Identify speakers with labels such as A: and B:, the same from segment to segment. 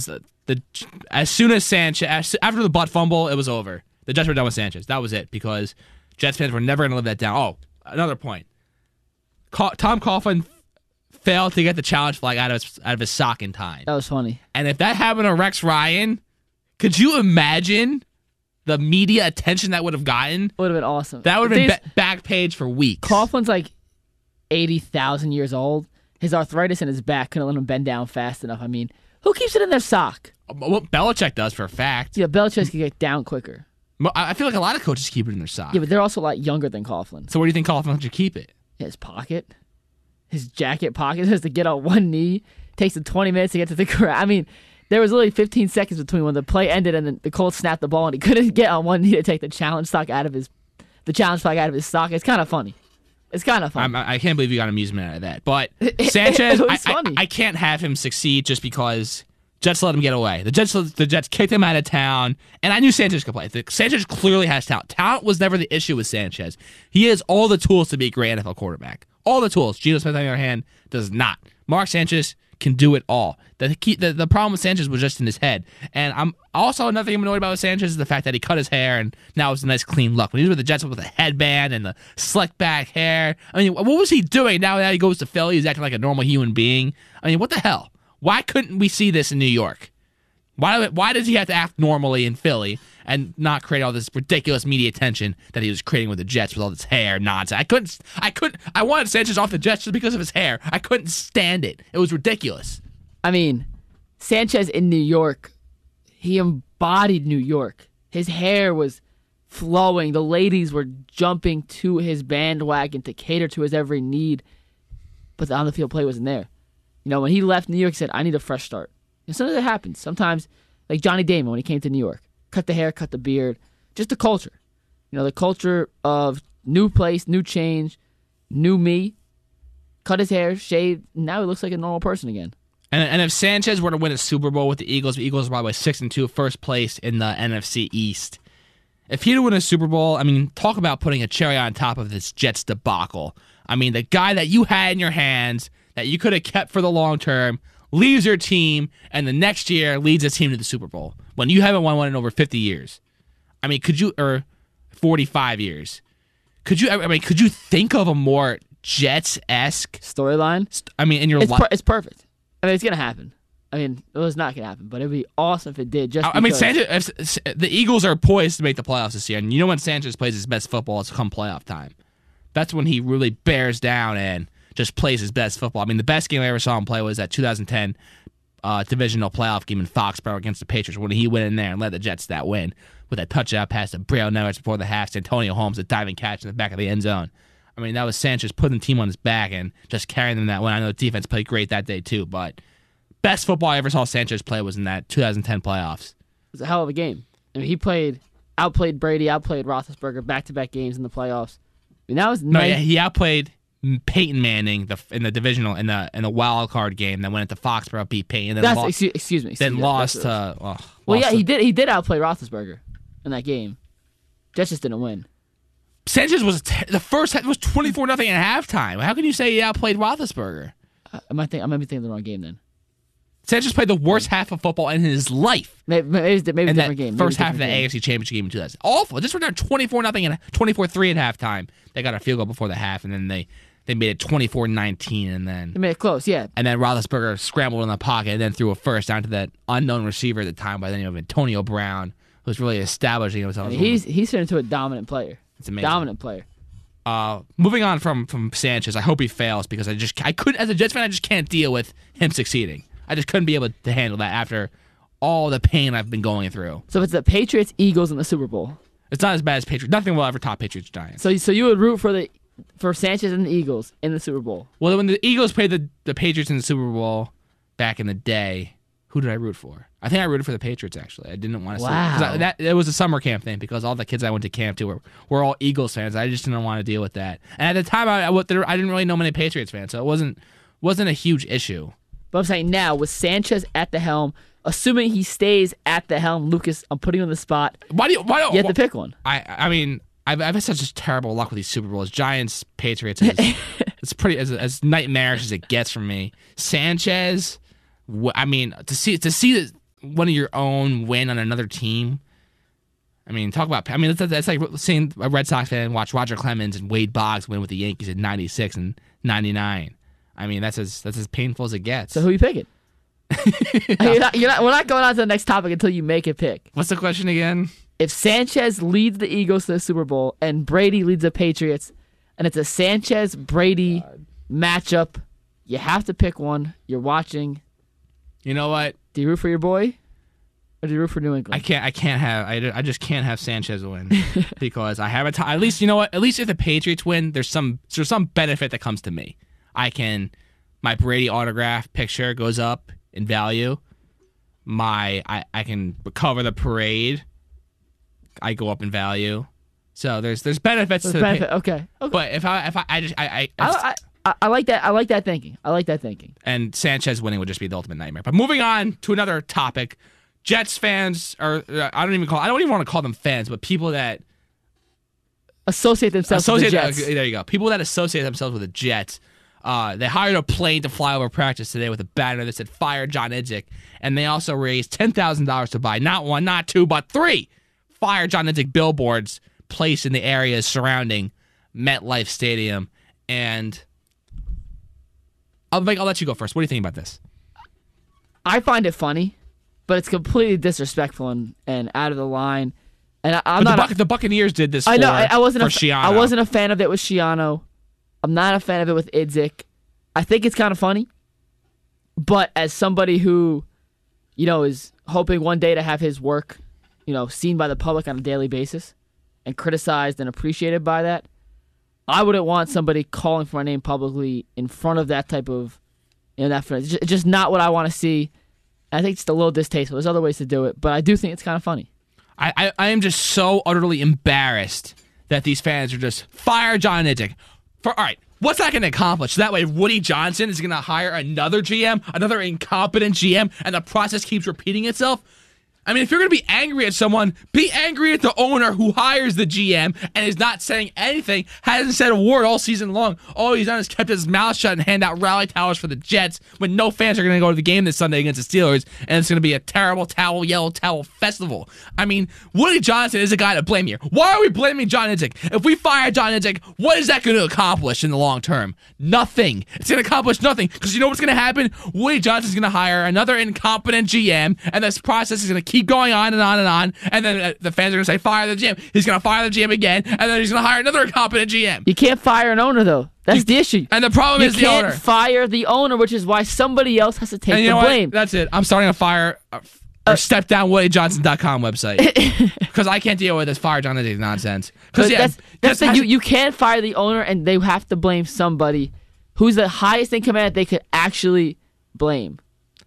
A: because as soon as Sanchez, after the butt fumble, it was over. The Jets were done with Sanchez. That was it because Jets fans were never going to live that down. Oh, another point. Tom Coughlin failed to get the challenge flag out of his sock in time.
B: That was funny.
A: And if that happened to Rex Ryan, could you imagine the media attention that would have gotten?
B: Would have been awesome.
A: That would have been back page for weeks.
B: Coughlin's like 80,000 years old. His arthritis in his back couldn't let him bend down fast enough. I mean, who keeps it in their sock?
A: Well, Belichick does for a fact.
B: Yeah, Belichick can get down quicker.
A: I feel like a lot of coaches keep it in their sock.
B: Yeah, but they're also a lot younger than Coughlin.
A: So where do you think Coughlin should keep it?
B: His pocket. His jacket pocket has to get on one knee. Takes him 20 minutes to get to the ground. I mean, there was literally 15 seconds between when the play ended and then the Colts snapped the ball and he couldn't get on one knee to take the challenge flag out of his sock. It's kind of funny. It's kind of funny.
A: I can't believe you got amusement out of that. But Sanchez,
B: it was funny.
A: I can't have him succeed just because Jets let him get away. The Jets kicked him out of town, and I knew Sanchez could play. Sanchez clearly has talent. Talent was never the issue with Sanchez. He has all the tools to be a great NFL quarterback. All the tools. Geno Smith, on the other hand, does not. Mark Sanchez can do it all. The problem with Sanchez was just in his head. And I'm also, another thing I'm annoyed about with Sanchez is the fact that he cut his hair and now it's a nice clean look. When he was with the Jets with the headband and the slick back hair, I mean, what was he doing? Now that he goes to Philly, he's acting like a normal human being. I mean, what the hell? Why couldn't we see this in New York? Why does he have to act normally in Philly and not create all this ridiculous media attention that he was creating with the Jets with all this hair nonsense? I wanted Sanchez off the Jets just because of his hair. I couldn't stand it. It was ridiculous.
B: I mean, Sanchez in New York, he embodied New York. His hair was flowing. The ladies were jumping to his bandwagon to cater to his every need. But the on-the-field play wasn't there. You know, when he left New York, he said, I need a fresh start. And sometimes it happens. Sometimes, like Johnny Damon when he came to New York. Cut the hair, cut the beard. Just the culture. You know, the culture of new place, new change, new me. Cut his hair, shaved. Now he looks like a normal person again.
A: And if Sanchez were to win a Super Bowl with the Eagles are probably 6-2, first place in the NFC East. If he'd win a Super Bowl, I mean, talk about putting a cherry on top of this Jets debacle. I mean, the guy that you had in your hands that you could have kept for the long term leaves your team, and the next year leads his team to the Super Bowl when you haven't won one in over 50 years. I mean, or 45 years. Could you think of a more Jets-esque
B: storyline?
A: I mean, in your life,
B: it's perfect. I mean, it's gonna happen. I mean, it was not gonna happen, but it'd be awesome if it did.
A: I mean, Sanchez, the Eagles are poised to make the playoffs this year, and you know when Sanchez plays his best football, it's come playoff time. That's when he really bears down and just plays his best football. I mean, the best game I ever saw him play was that 2010 divisional playoff game in Foxborough against the Patriots when he went in there and led the Jets to that win with that touchdown pass to Braille Nevers before the half, to Antonio Holmes, a diving catch in the back of the end zone. I mean, that was Sanchez putting the team on his back and just carrying them that win. I know the defense played great that day too, but best football I ever saw Sanchez play was in that 2010 playoffs.
B: It was a hell of a game. I mean, he outplayed Brady, outplayed Roethlisberger, back-to-back games in the playoffs. I mean, that was nice.
A: Yeah, he outplayed Peyton Manning in the divisional in the wild card game that went into Foxborough, beat Peyton.
B: Excuse me.
A: Then lost to.
B: He did outplay Roethlisberger in that game. Jets just didn't win.
A: Sanchez was the first half was 24-0 at halftime. How can you say he outplayed Roethlisberger?
B: I might be thinking of the wrong game then.
A: Sanchez played the worst half of football in his life.
B: Maybe a different game.
A: First half of the AFC Championship game in 2000. Awful. Just were down 24-0 and 24-3 at halftime. They got a field goal before the half, and then they made it 24-19, and then
B: they made it close. Yeah.
A: And then Roethlisberger scrambled in the pocket and then threw a first down to that unknown receiver at the time by the name of Antonio Brown, who was really establishing himself.
B: He's turned into a dominant player.
A: It's amazing.
B: Dominant player.
A: Moving on from Sanchez, I hope he fails because I couldn't, as a Jets fan, I just can't deal with him succeeding. I just couldn't be able to handle that after all the pain I've been going through.
B: So if it's the Patriots, Eagles in the Super Bowl.
A: It's not as bad as Patriots. Nothing will ever top Patriots Giants.
B: So you would root for Sanchez and the Eagles in the Super Bowl.
A: Well, when the Eagles played the Patriots in the Super Bowl back in the day, who did I root for? I think I rooted for the Patriots, actually. I didn't want to
B: see
A: it was a summer camp thing because all the kids I went to camp to were all Eagles fans. I just didn't want to deal with that. And at the time, I didn't really know many Patriots fans, so it wasn't a huge issue.
B: But I'm saying now, with Sanchez at the helm, assuming he stays at the helm, Lucas, I'm putting you on the spot.
A: Why do you
B: have to pick one?
A: I mean, I've had such terrible luck with these Super Bowls. Giants, Patriots, it's pretty as nightmarish as it gets from me. Sanchez, I mean, to see one of your own win on another team. I mean, that's like seeing a Red Sox fan watch Roger Clemens and Wade Boggs win with the Yankees in '96 and '99. I mean, that's as painful as it gets.
B: So who you picking? We're not going on to the next topic until you make a pick.
A: What's the question again?
B: If Sanchez leads the Eagles to the Super Bowl and Brady leads the Patriots, and it's a Sanchez-Brady matchup, you have to pick one. You're watching.
A: You know what?
B: Do you root for your boy? Or do you root for New England?
A: I just can't have Sanchez win because I have at least, you know what? At least if the Patriots win, there's some benefit that comes to me. My Brady autograph picture goes up in value. I can recover the parade. I go up in value. So there's benefits to the
B: benefit. Okay.
A: But if I
B: like that. I like that thinking.
A: And Sanchez winning would just be the ultimate nightmare. But moving on to another topic, Jets fans are I don't even want to call them fans, but people that
B: associate themselves with the Jets.
A: There you go. People that associate themselves with the Jets. They hired a plane to fly over practice today with a banner that said "Fire John Idzik," and they also raised $10,000 to buy not one, not two, but 3 Fire John Idzik billboards placed in the areas surrounding MetLife Stadium. And I'll let you go first. What do you think about this?
B: I find it funny, but it's completely disrespectful and out of the line. And
A: the Buccaneers did this.
B: I know. I wasn't
A: a
B: fan of it with Schiano. I'm not a fan of it with Idzik. I think it's kind of funny, but as somebody who, is hoping one day to have his work, seen by the public on a daily basis and criticized and appreciated by that, I wouldn't want somebody calling for my name publicly in front of that type of, it's just not what I want to see. I think it's a little distasteful. There's other ways to do it, but I do think it's kind of funny.
A: I am just so utterly embarrassed that these fans are just fire John Idzik. All right, what's that going to accomplish? That way Woody Johnson is going to hire another GM, another incompetent GM, and the process keeps repeating itself? I mean, if you're going to be angry at someone, be angry at the owner who hires the GM and is not saying anything, hasn't said a word all season long. All he's done is kept his mouth shut and hand out rally towels for the Jets when no fans are going to go to the game this Sunday against the Steelers, and it's going to be a terrible yellow towel festival. I mean, Woody Johnson is a guy to blame here. Why are we blaming John Idzik? If we fire John Idzik, what is that going to accomplish in the long term? Nothing. It's going to accomplish nothing because you know what's going to happen? Woody Johnson's going to hire another incompetent GM, and this process is going to keep going on and on and on, and then the fans are going to say, fire the GM. He's going to fire the GM again, and then he's going to hire another incompetent GM.
B: You can't fire an owner, though. That's the issue.
A: And the problem is the owner.
B: You can't fire the owner, which is why somebody else has to take the blame.
A: That's it. I'm starting a fire or stepdownwoodyjohnson.com website because I can't deal with this fire John Idzik nonsense.
B: You can't fire the owner, and they have to blame somebody who's the highest in command they could actually blame.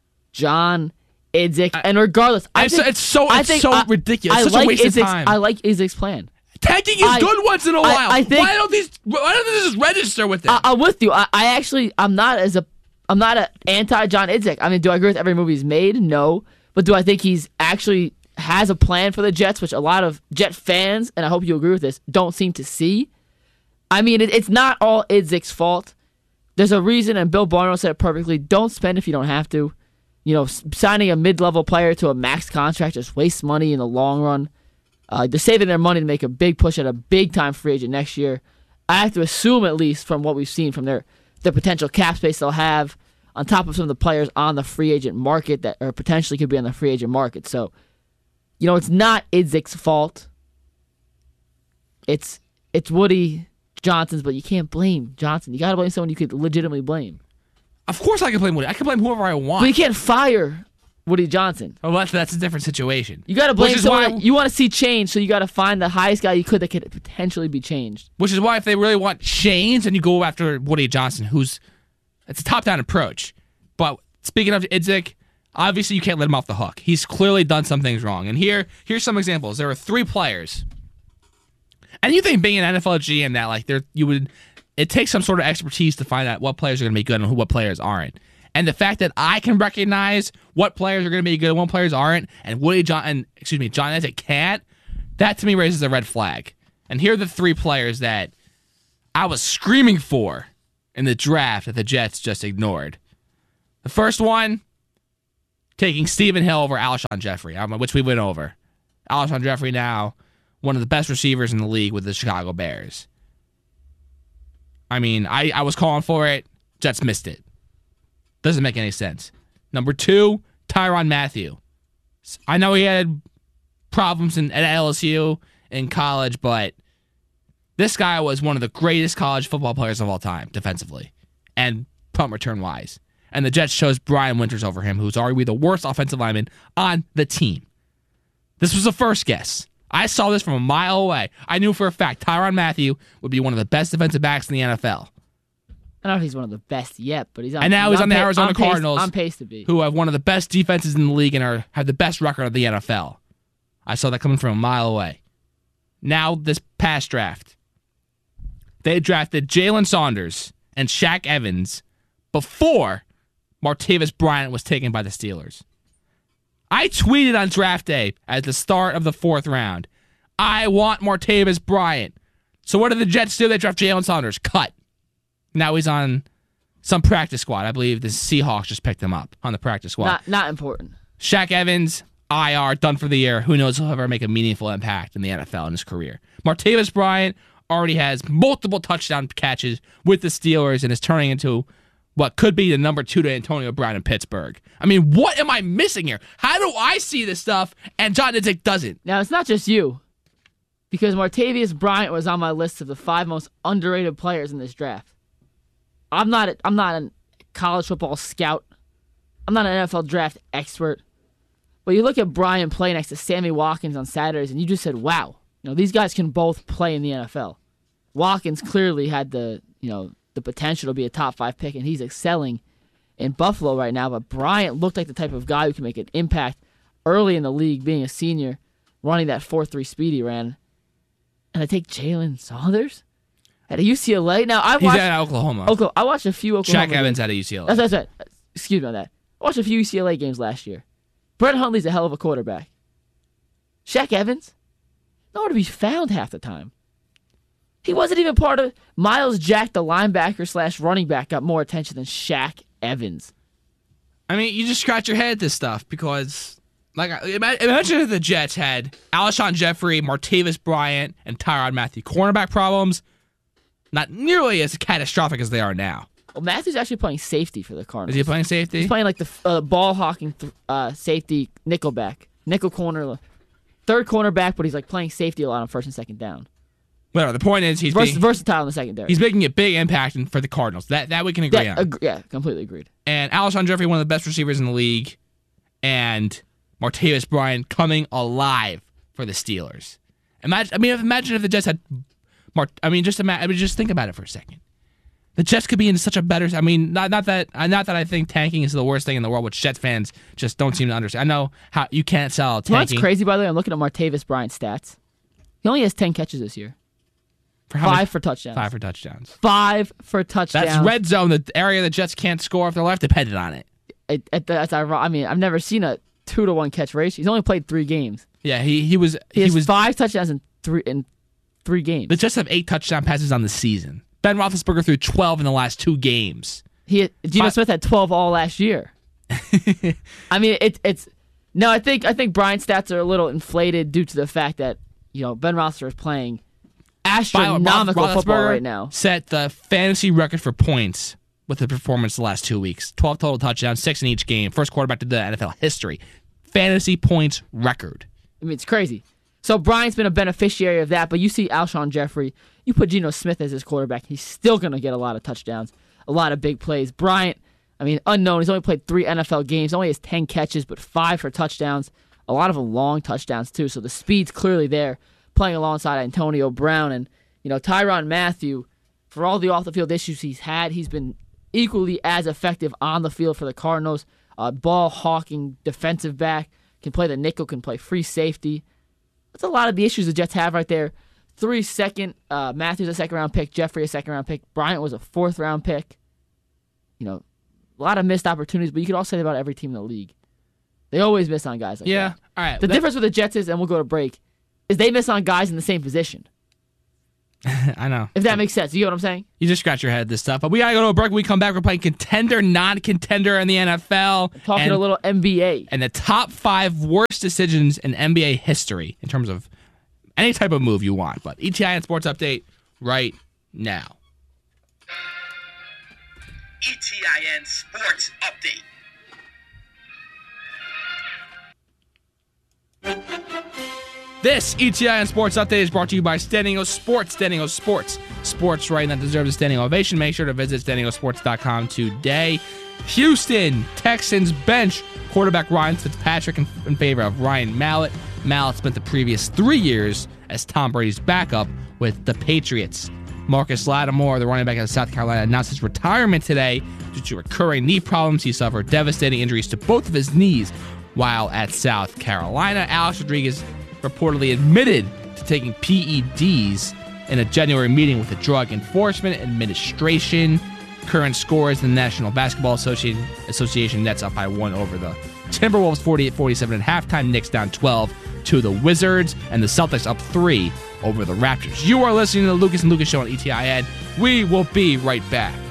B: John Idzik, and regardless,
A: it's so ridiculous. It's such a waste of time.
B: I like Idzik's plan.
A: Tanking is good once in a while. Why don't these just register with it?
B: I'm with you. I'm not an anti John Idzik. I mean, do I agree with every movie he's made? No, but do I think he's actually has a plan for the Jets, which a lot of Jet fans, and I hope you agree with this, don't seem to see? I mean, it's not all Idzik's fault. There's a reason, and Bill Barnwell said it perfectly. Don't spend if you don't have to. Signing a mid-level player to a max contract just wastes money in the long run. They're saving their money to make a big push at a big-time free agent next year. I have to assume, at least from what we've seen from their potential cap space they'll have, on top of some of the players on the free agent market that or potentially could be on the free agent market. So, it's not Idzik's fault. It's Woody Johnson's, but you can't blame Johnson. You got to blame someone you could legitimately blame.
A: Of course I can blame Woody. I can blame whoever I want.
B: But you can't fire Woody Johnson.
A: Oh, that's a different situation.
B: You got to blame someone. You want to see change, so you got to find the highest guy you could that could potentially be changed.
A: Which is why if they really want change, then you go after Woody Johnson, it's a top-down approach. But speaking of Idzik, obviously you can't let him off the hook. He's clearly done some things wrong. And here's some examples. There are 3 players. And you think being an NFL GM that it takes some sort of expertise to find out what players are going to be good and what players aren't. And the fact that I can recognize what players are going to be good and what players aren't, and John Idzik can't, that to me raises a red flag. And here are the 3 players that I was screaming for in the draft that the Jets just ignored. The first one, taking Stephen Hill over Alshon Jeffrey, which we went over. Alshon Jeffrey now one of the best receivers in the league with the Chicago Bears. I mean, I was calling for it. Jets missed it. Doesn't make any sense. Number 2, Tyrann Mathieu. I know he had problems at LSU in college, but this guy was one of the greatest college football players of all time, defensively and punt return wise. And the Jets chose Brian Winters over him, who's arguably the worst offensive lineman on the team. This was a first guess. I saw this from a mile away. I knew for a fact Tyrann Mathieu would be one of the best defensive backs in the NFL.
B: I don't know if he's one of the best yet, but he's on.
A: And now he's on the Arizona Cardinals,
B: on pace to be,
A: who have one of the best defenses in the league and have the best record of the NFL. I saw that coming from a mile away. Now this past draft, they drafted Jalen Saunders and Shaq Evans before Martavis Bryant was taken by the Steelers. I tweeted on draft day at the start of the 4th round, I want Martavis Bryant. So what did the Jets do? They draft Jalen Saunders. Cut. Now he's on some practice squad. I believe the Seahawks just picked him up on the practice squad.
B: Not important.
A: Shaq Evans, IR, done for the year. Who knows if he'll ever make a meaningful impact in the NFL in his career. Martavis Bryant already has multiple touchdown catches with the Steelers and is turning into what could be the number 2 to Antonio Brown in Pittsburgh. I mean, what am I missing here? How do I see this stuff and John Idzik doesn't?
B: Now, it's not just you, because Martavis Bryant was on my list of the 5 most underrated players in this draft. I'm not a college football scout. I'm not an NFL draft expert. But you look at Bryant play next to Sammy Watkins on Saturdays, and you just said, wow, these guys can both play in the NFL. Watkins clearly had the potential to be a top 5 pick, and he's excelling in Buffalo right now. But Bryant looked like the type of guy who can make an impact early in the league, being a senior, running that 4.3 speed he ran. And I take Jalen Saunders at UCLA. Now
A: He's at Oklahoma.
B: I watched a few Oklahoma
A: Shaq Evans at UCLA.
B: That's right. Excuse me on that. I watched a few UCLA games last year. Brett Hundley's a hell of a quarterback. Shaq Evans, nowhere to be found half the time. He wasn't even part of Miles Jack, the linebacker / running back, got more attention than Shaq Evans.
A: I mean, you just scratch your head at this stuff because, imagine if the Jets had Alshon Jeffrey, Martavis Bryant, and Tyrann Mathieu quarterback problems. Not nearly as catastrophic as they are now.
B: Well, Matthew's actually playing safety for the Cardinals.
A: Is he playing safety?
B: He's playing like the ball-hawking safety nickelback. Nickel corner. Third cornerback, but he's playing safety a lot on 1st and 2nd down.
A: Whatever. The point is he's
B: versatile in the secondary.
A: He's making a big impact for the Cardinals. That we can agree on.
B: Yeah, completely agreed.
A: And Alshon Jeffrey, one of the best receivers in the league, and Martavis Bryant coming alive for the Steelers. Imagine if the Jets had just think about it for a second. The Jets could be in such a better. Not that I think tanking is the worst thing in the world, which Jets fans just don't seem to understand. I know how you can't sell tanking.
B: What's crazy, by the way, I'm looking at Martavis Bryant's stats. He only has 10 catches this year.
A: For how
B: 5 for touchdowns.
A: 5 for touchdowns.
B: 5 for touchdowns.
A: That's red zone, the area the Jets can't score if their life depended on it.
B: That's ironic. I've never seen a 2-to-1 catch ratio. He's only played 3 games.
A: Yeah, he was
B: 5 touchdowns in 3 games.
A: The Jets have 8 touchdown passes on the season. Ben Roethlisberger threw 12 in the last 2 games.
B: Geno Smith had 12 all last year. I think Bryant's stats are a little inflated due to the fact that Ben Roethlisberger is playing astronomical football right now.
A: Set the fantasy record for points with the performance the last 2 weeks. 12 total touchdowns, 6 in each game. First quarterback to the NFL history. Fantasy points record.
B: It's crazy. So Bryant's been a beneficiary of that, but you see Alshon Jeffrey, you put Geno Smith as his quarterback, he's still going to get a lot of touchdowns, a lot of big plays. Bryant, unknown. He's only played 3 NFL games, only has 10 catches, but 5 for touchdowns. A lot of them long touchdowns, too, so the speed's clearly there, playing alongside Antonio Brown. And, Tyrann Mathieu, for all the off-the-field issues he's had, he's been equally as effective on the field for the Cardinals. Ball-hawking defensive back, can play the nickel, can play free safety. That's a lot of the issues the Jets have right there. 3 second, Matthews a 2nd-round pick, Jeffrey a 2nd-round pick, Bryant was a 4th-round pick. A lot of missed opportunities, but you could also say that about every team in the league. They always miss on guys like that.
A: Yeah, all right.
B: The difference with the Jets is, and we'll go to break, is they miss on guys in the same position.
A: I know.
B: If that makes sense. You get what I'm saying?
A: You just scratch your head at this stuff. But we got to go to a break. When we come back, we're playing contender, non-contender in the NFL.
B: Talking a little NBA.
A: And the top 5 worst decisions in NBA history in terms of any type of move you want. But ETIN Sports Update right now.
C: ETIN Sports Update.
A: This ETIN Sports Update is brought to you by Standing O Sports. Standing O Sports. Sports writing that deserves a standing ovation. Make sure to visit standingosports.com today. Houston Texans bench quarterback Ryan Fitzpatrick in favor of Ryan Mallett. Mallett spent the previous 3 years as Tom Brady's backup with the Patriots. Marcus Lattimore, the running back out of South Carolina, announced his retirement today due to recurring knee problems. He suffered devastating injuries to both of his knees while at South Carolina. Alex Rodriguez reportedly admitted to taking PEDs in a January meeting with the Drug Enforcement Administration. Current scores in the National Basketball Association Nets up by 1 over the Timberwolves, 48-47 at halftime. Knicks down 12 to the Wizards, and the Celtics up 3 over the Raptors. You are listening to the Lucas and Lucas Show on ETIN. We will be right back.